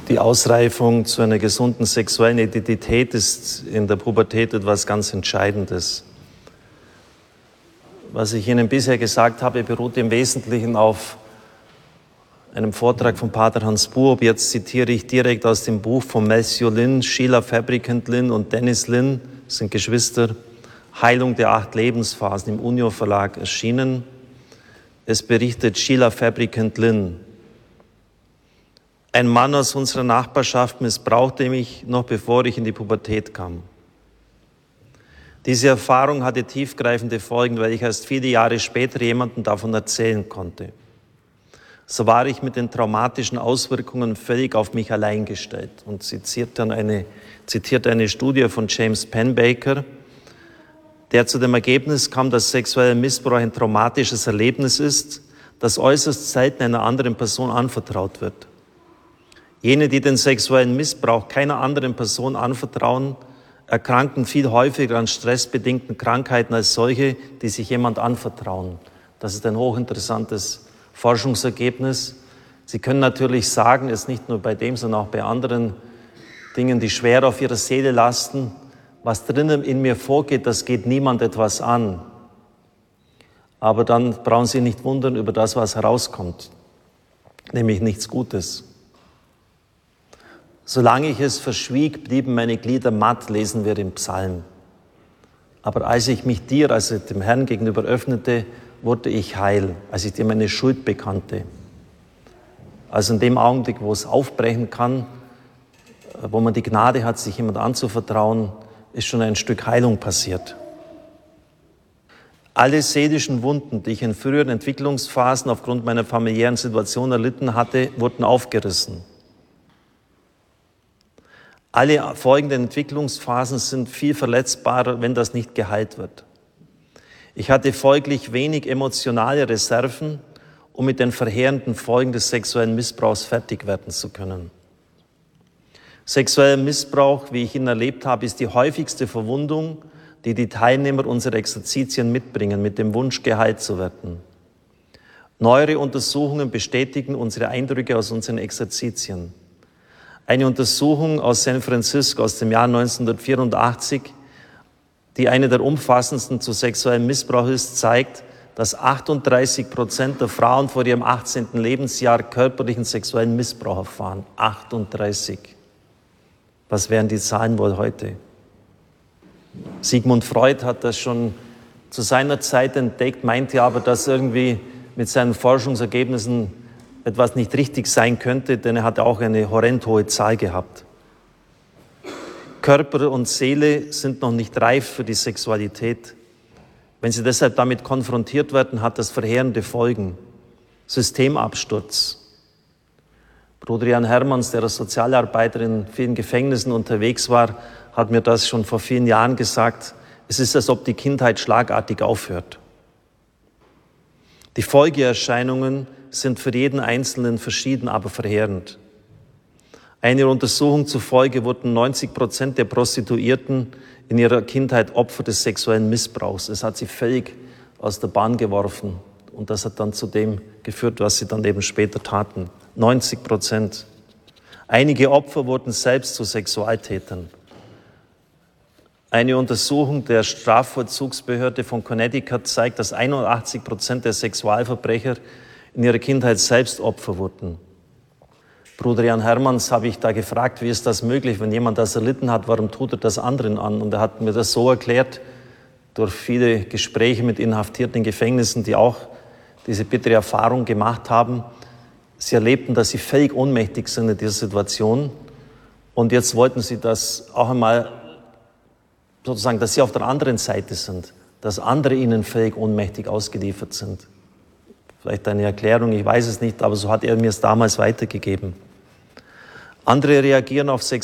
Die Ausreifung zu einer gesunden sexuellen Identität ist in der Pubertät etwas ganz Entscheidendes. Was ich Ihnen bisher gesagt habe, beruht im Wesentlichen auf einem Vortrag von Pater Hans Buob. Jetzt zitiere ich direkt aus dem Buch von Matthew Lynn, Sheila Fabricant Lynn und Dennis Lynn, das sind Geschwister, Heilung der 8 Lebensphasen im Unio Verlag erschienen. Es berichtet Sheila Fabricant Lynn: Ein Mann aus unserer Nachbarschaft missbrauchte mich, noch bevor ich in die Pubertät kam. Diese Erfahrung hatte tiefgreifende Folgen, weil ich erst viele Jahre später jemandem davon erzählen konnte. So war ich mit den traumatischen Auswirkungen völlig auf mich allein gestellt. Und sie zitiert eine Studie von James Penbaker, der zu dem Ergebnis kam, dass sexueller Missbrauch ein traumatisches Erlebnis ist, das äußerst selten einer anderen Person anvertraut wird. Jene, die den sexuellen Missbrauch keiner anderen Person anvertrauen, erkranken viel häufiger an stressbedingten Krankheiten als solche, die sich jemand anvertrauen. Das ist ein hochinteressantes Forschungsergebnis. Sie können natürlich sagen, es nicht nur bei dem, sondern auch bei anderen Dingen, die schwer auf ihrer Seele lasten, was drinnen in mir vorgeht, das geht niemand etwas an. Aber dann brauchen Sie nicht wundern über das, was herauskommt, nämlich nichts Gutes. Solange ich es verschwieg, blieben meine Glieder matt, lesen wir im Psalm. Aber als ich mich dir, also dem Herrn gegenüber öffnete, wurde ich heil, als ich dir meine Schuld bekannte. Also in dem Augenblick, wo es aufbrechen kann, wo man die Gnade hat, sich jemand anzuvertrauen, ist schon ein Stück Heilung passiert. Alle seelischen Wunden, die ich in früheren Entwicklungsphasen aufgrund meiner familiären Situation erlitten hatte, wurden aufgerissen. Alle folgenden Entwicklungsphasen sind viel verletzbarer, wenn das nicht geheilt wird. Ich hatte folglich wenig emotionale Reserven, um mit den verheerenden Folgen des sexuellen Missbrauchs fertig werden zu können. Sexueller Missbrauch, wie ich ihn erlebt habe, ist die häufigste Verwundung, die die Teilnehmer unserer Exerzitien mitbringen, mit dem Wunsch, geheilt zu werden. Neuere Untersuchungen bestätigen unsere Eindrücke aus unseren Exerzitien. Eine Untersuchung aus San Francisco aus dem Jahr 1984, die eine der umfassendsten zu sexuellem Missbrauch ist, zeigt, dass 38% der Frauen vor ihrem 18. Lebensjahr körperlichen sexuellen Missbrauch erfahren. 38. Was wären die Zahlen wohl heute? Sigmund Freud hat das schon zu seiner Zeit entdeckt, meinte aber, dass irgendwie mit seinen Forschungsergebnissen etwas nicht richtig sein könnte, denn er hat auch eine horrend hohe Zahl gehabt. Körper und Seele sind noch nicht reif für die Sexualität. Wenn sie deshalb damit konfrontiert werden, hat das verheerende Folgen. Systemabsturz. Bruder Jan Hermanns, der als Sozialarbeiter in vielen Gefängnissen unterwegs war, hat mir das schon vor vielen Jahren gesagt. Es ist, als ob die Kindheit schlagartig aufhört. Die Folgeerscheinungen sind für jeden Einzelnen verschieden, aber verheerend. Einer Untersuchung zufolge wurden 90% der Prostituierten in ihrer Kindheit Opfer des sexuellen Missbrauchs. Es hat sie völlig aus der Bahn geworfen und das hat dann zu dem geführt, was sie dann eben später taten. 90%. Einige Opfer wurden selbst zu Sexualtätern. Eine Untersuchung der Strafvollzugsbehörde von Connecticut zeigt, dass 81% der Sexualverbrecher in ihrer Kindheit selbst Opfer wurden. Bruder Jan Hermanns habe ich da gefragt, wie ist das möglich, wenn jemand das erlitten hat, warum tut er das anderen an? Und er hat mir das so erklärt, durch viele Gespräche mit Inhaftierten in Gefängnissen, die auch diese bittere Erfahrung gemacht haben. Sie erlebten, dass sie völlig ohnmächtig sind in dieser Situation. Und jetzt wollten sie das auch einmal sozusagen, dass sie auf der anderen Seite sind, dass andere ihnen völlig ohnmächtig ausgeliefert sind. Vielleicht eine Erklärung, ich weiß es nicht, aber so hat er mir es damals weitergegeben. Andere reagieren auf